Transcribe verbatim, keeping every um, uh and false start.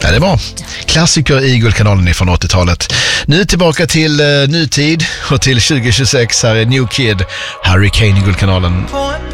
Ja, det var klassiker i Guldkanalen från åttiotalet. Nu tillbaka till uh, nutid och till tjugo tjugosex. Här är New Kid, Hurricane i Guldkanalen.